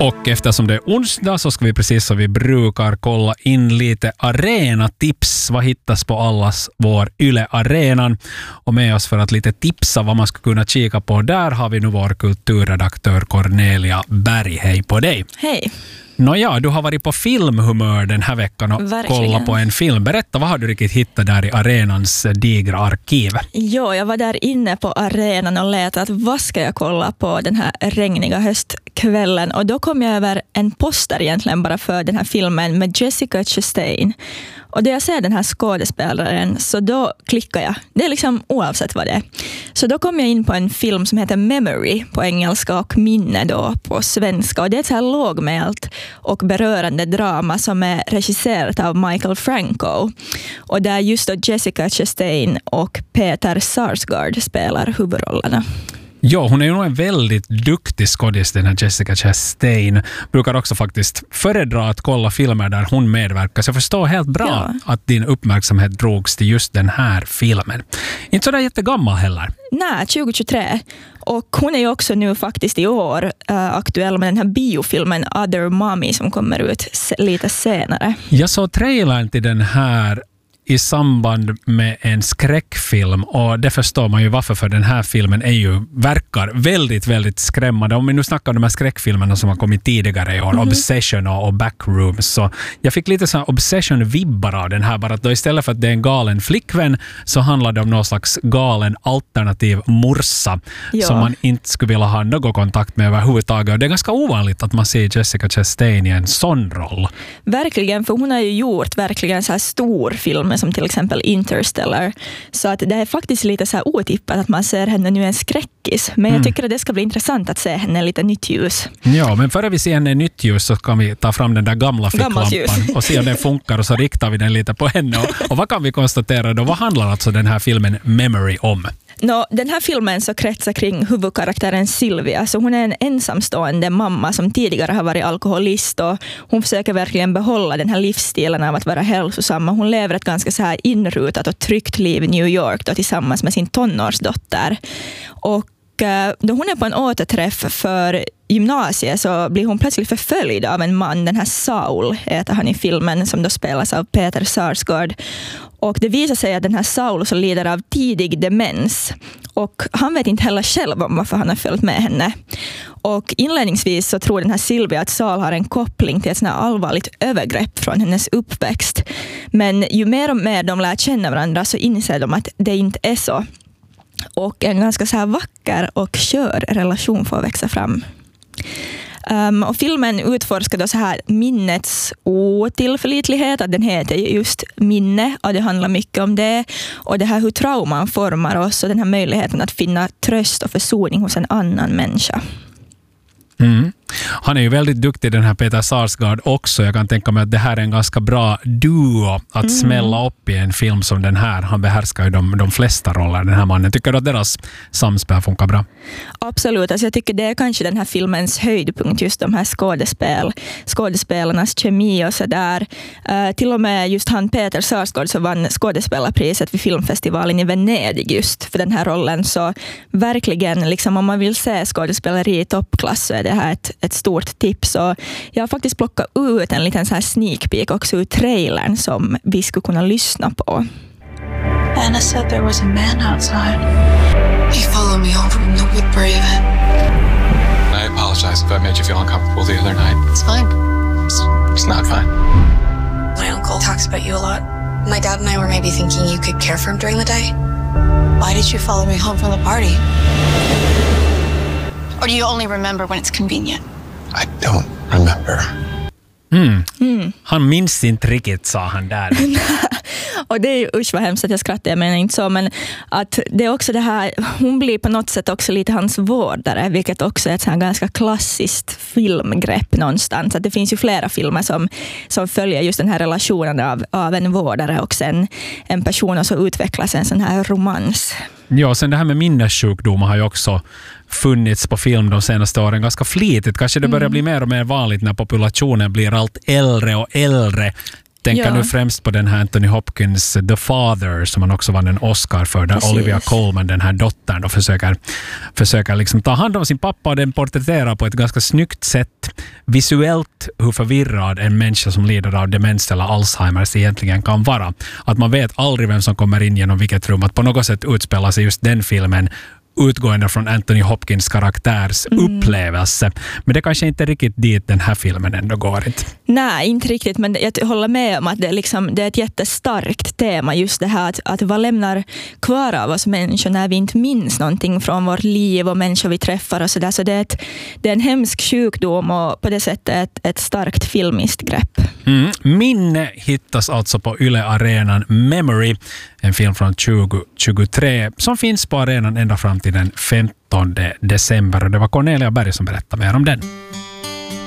Och eftersom det är onsdag så ska vi precis som vi brukar kolla in lite arena-tips. Vad hittas på allas vår Yle-arenan? Och med oss för att lite tipsa vad man ska kunna kika på där har vi nu vår kulturredaktör Cornelia Berg. Hej på dig! Hej! Nåja, du har varit på filmhumör den här veckan och kollat på en film. Berätta, vad har du riktigt hittat där i arenans digra arkiv? Jo, jag var där inne på arenan och letade att vad ska jag kolla på den här regniga höstkvällen. Och då kom jag över en poster egentligen bara för den här filmen med Jessica Chastain. Och då jag ser den här skådespelaren så då klickar jag. Det är liksom oavsett vad det är. Så då kom jag in på en film som heter Memory på engelska och Minne då på svenska. Och det är ett så här lågmält och berörande drama som är regisserat av Michael Franco. Och där just då Jessica Chastain och Peter Sarsgaard spelar huvudrollerna. Ja, hon är ju nog en väldigt duktig skådis, den här Jessica Chastain. Brukar också faktiskt föredra att kolla filmer där hon medverkar. Så jag förstår helt bra att din uppmärksamhet drogs till just den här filmen. Inte så där jättegammal heller. Nej, 2023. Och hon är ju också nu faktiskt i år aktuell med den här biofilmen Other Mommy som kommer ut lite senare. Jag såg trailern till den här i samband med en skräckfilm och det förstår man ju varför, för den här filmen verkar väldigt, väldigt skrämmande. Om vi nu snackar om de här skräckfilmerna som har kommit tidigare i år, Obsession och Backrooms, så jag fick lite sån Obsession-vibbar av den här, bara att då istället för att det är en galen flickvän så handlar det om någon slags galen alternativ morsa som man inte skulle vilja ha någon kontakt med överhuvudtaget. Och det är ganska ovanligt att man ser Jessica Chastain i en sån roll. Verkligen, för hon har ju gjort verkligen så här stor film som till exempel Interstellar. Så att det är faktiskt lite så här otippat att man ser henne nu i en skräckis. Men jag tycker att det ska bli intressant att se henne lite nytt ljus. Ja, men före vi ser henne nytt ljus så kan vi ta fram den där gamla ficklampan och se om den funkar, och så riktar vi den lite på henne. Och vad kan vi konstatera då? Vad handlar alltså den här filmen Memory om? Den här filmen så kretsar kring huvudkaraktären Sylvia. Så hon är en ensamstående mamma som tidigare har varit alkoholist och hon försöker verkligen behålla den här livsstilen av att vara hälsosam. Hon lever ett ganska så här inrutat och tryggt liv i New York då, tillsammans med sin tonårsdotter. Och då hon är på en återträff för gymnasiet så blir hon plötsligt förföljd av en man, den här Saul heter han i filmen, som då spelas av Peter Sarsgaard. Och det visar sig att den här Saul så lider av tidig demens och han vet inte heller själv om varför han har följt med henne. Och inledningsvis så tror den här Sylvia att Saul har en koppling till ett sånt här allvarligt övergrepp från hennes uppväxt. Men ju mer och mer de lär känna varandra så inser de att det inte är så. Och en ganska så här vacker och skör relation får växa fram. Och filmen utforskar då så här minnets otillförlitlighet, att den heter just minne och det handlar mycket om det. Och det här hur trauman formar oss och den här möjligheten att finna tröst och försoning hos en annan människa. Han är ju väldigt duktig, den här Peter Sarsgaard också. Jag kan tänka mig att det här är en ganska bra duo att smälla upp i en film som den här. Han behärskar ju de flesta roller, den här mannen. Tycker du att deras samspel funkar bra? Absolut, alltså jag tycker det är kanske den här filmens höjdpunkt, just de här skådespelarnas kemi och sådär. Till och med just han Peter Sarsgaard så vann skådespelarpriset vid filmfestivalen i Venedig just för den här rollen. Så verkligen, liksom, om man vill se skådespeleri i toppklass så är det här ett stort tips. Och jag har faktiskt plockat ut en liten så här sneak peek också ur trailern som vi skulle kunna lyssna på. Anna said there was a man outside. He followed me home from the Woodbraven. I apologize if I made you feel uncomfortable the other night. It's fine. It's not fine. My uncle talks about you a lot. My dad and I were maybe thinking you could care for him during the day. Why did you follow me home from the party? Or do you only remember when it's convenient? I don't remember. Han minns inte riktigt, sa han där. Och det är ju usch vad hemskt att jag skrattar, jag menar inte så, men att det är också det här, hon blir på något sätt också lite hans vårdare, vilket också är ett så här ganska klassiskt filmgrepp någonstans. Att det finns ju flera filmer som följer just den här relationen av en vårdare och sen en person, och så utvecklas en sån här romans. Ja, sen det här med minnessjukdomar har ju också funnits på film de senaste åren ganska flitigt. Kanske det börjar bli mer och mer vanligt när populationen blir allt äldre och äldre. tänker nu främst på den här Anthony Hopkins The Father som han också vann en Oscar för, där Olivia Colman, den här dottern, då försöker liksom ta hand om sin pappa, och den porträtterar på ett ganska snyggt sätt visuellt hur förvirrad en människa som lider av demens eller Alzheimers egentligen kan vara. Att man vet aldrig vem som kommer in genom vilket rum. Att på något sätt utspelar sig just den filmen utgående från Anthony Hopkins karaktärs upplevelse. Men det kanske inte riktigt dit den här filmen ändå går. Nej, inte riktigt, men jag håller med om att det är ett jättestarkt tema, just det här att vad lämnar kvar av oss människor när vi inte minns någonting från vårt liv och människor vi träffar och sådär. Så det är en hemsk sjukdom och på det sättet ett starkt filmiskt grepp. Minne hittas alltså på Yle-arenan Memory, en film från 2023 som finns på arenan ända fram till den 15 december. Och det var Cornelia Berg som berättade mer om den.